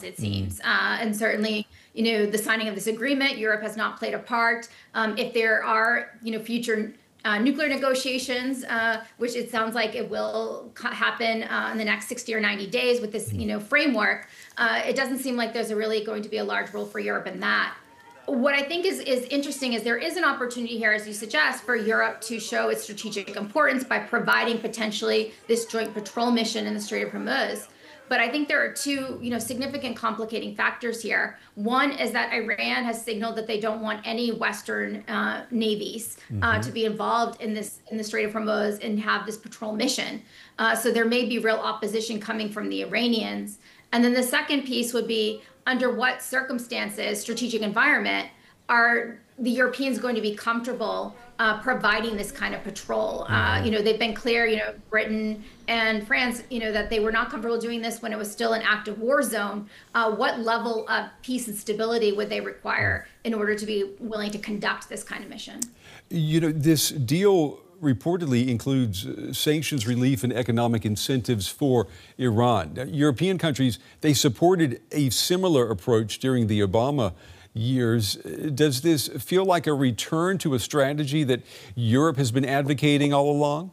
it seems. And certainly, the signing of this agreement, Europe has not played a part. If there are, future nuclear negotiations, which it sounds like it will happen in the next 60 or 90 days with this, framework, it doesn't seem like there's really going to be a large role for Europe in that. What I think is interesting is there is an opportunity here, as you suggest, for Europe to show its strategic importance by providing potentially this joint patrol mission in the Strait of Hormuz. But I think there are two, significant complicating factors here. One is that Iran has signaled that they don't want any Western navies to be involved in the Strait of Hormuz and have this patrol mission. So there may be real opposition coming from the Iranians. And then the second piece would be under what circumstances, strategic environment, are the Europeans going to be comfortable providing this kind of patrol? They've been clear, Britain and France, that they were not comfortable doing this when it was still an active war zone. What level of peace and stability would they require in order to be willing to conduct this kind of mission? This deal reportedly includes sanctions relief and economic incentives for Iran. European countries, they supported a similar approach during the Obama years. Does this feel like a return to a strategy that Europe has been advocating all along?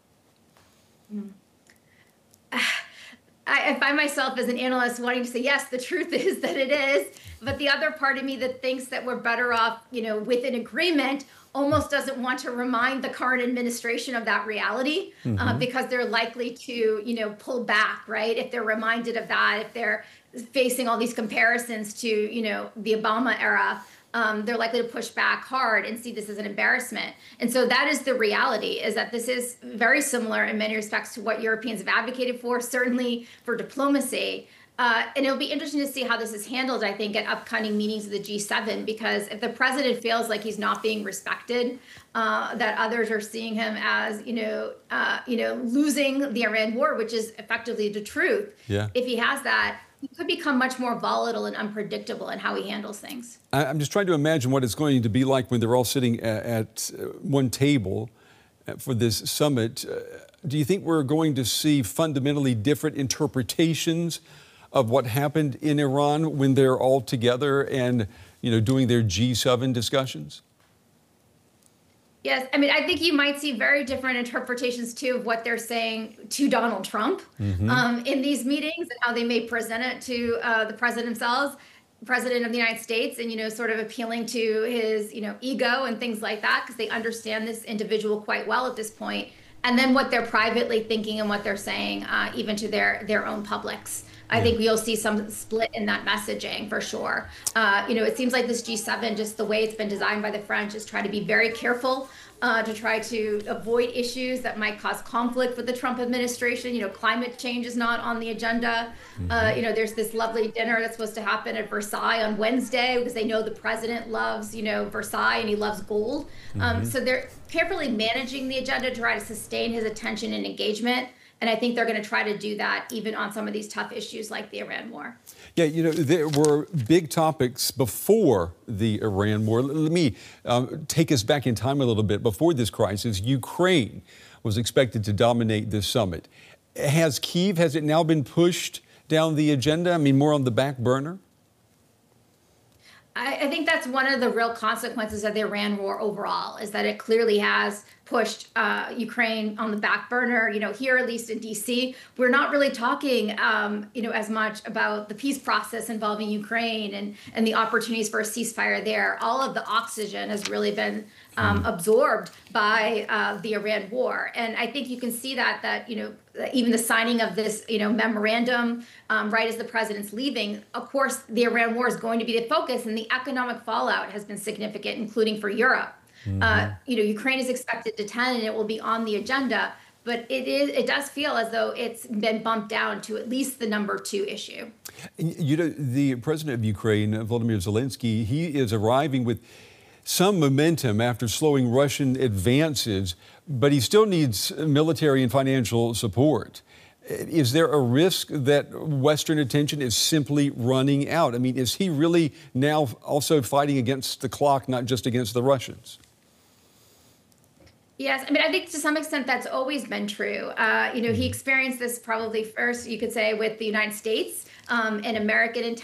I find myself as an analyst wanting to say, yes, the truth is that it is. But the other part of me that thinks that we're better off, with an agreement almost doesn't want to remind the current administration of that reality because they're likely to, pull back, right? If they're reminded of that, if they're facing all these comparisons to, the Obama era, they're likely to push back hard and see this as an embarrassment. And so that is the reality, is that this is very similar in many respects to what Europeans have advocated for, certainly for diplomacy. And it'll be interesting to see how this is handled, I think, at upcoming meetings of the G7, because if the president feels like he's not being respected, that others are seeing him as, losing the Iran war, which is effectively the truth. Yeah. If he has that, he could become much more volatile and unpredictable in how he handles things. I'm just trying to imagine what it's going to be like when they're all sitting at one table for this summit. Do you think we're going to see fundamentally different interpretations of what happened in Iran when they're all together and, doing their G7 discussions? Yes, I think you might see very different interpretations, too, of what they're saying to Donald Trump in these meetings and how they may present it to the president themselves, president of the United States, and, sort of appealing to his, ego and things like that, because they understand this individual quite well at this point. And then what they're privately thinking and what they're saying, even to their own publics. I think you'll see some split in that messaging for sure. It seems like this G7, just the way it's been designed by the French, is try to be very careful to try to avoid issues that might cause conflict with the Trump administration. Climate change is not on the agenda. There's this lovely dinner that's supposed to happen at Versailles on Wednesday because they know the president loves, Versailles, and he loves gold. So they're carefully managing the agenda to try to sustain his attention and engagement. And I think they're going to try to do that even on some of these tough issues like the Iran war. Yeah, there were big topics before the Iran war. Let me take us back in time a little bit. Before this crisis, Ukraine was expected to dominate this summit. Has it now been pushed down the agenda? More on the back burner? I think that's one of the real consequences of the Iran war overall, is that it clearly has pushed Ukraine on the back burner. Here, at least in D.C., we're not really talking, as much about the peace process involving Ukraine and the opportunities for a ceasefire there. All of the oxygen has really been absorbed by the Iran war. And I think you can see that even the signing of this, memorandum right as the president's leaving, of course, the Iran war is going to be the focus, and the economic fallout has been significant, including for Europe. Ukraine is expected to attend, and it will be on the agenda, but it does feel as though it's been bumped down to at least the number 2 issue. The president of Ukraine, Volodymyr Zelensky, he is arriving with some momentum after slowing Russian advances, but he still needs military and financial support. Is there a risk that Western attention is simply running out? Is he really now also fighting against the clock, not just against the Russians? Yes, I think to some extent that's always been true. He experienced this probably first, you could say, with the United States and American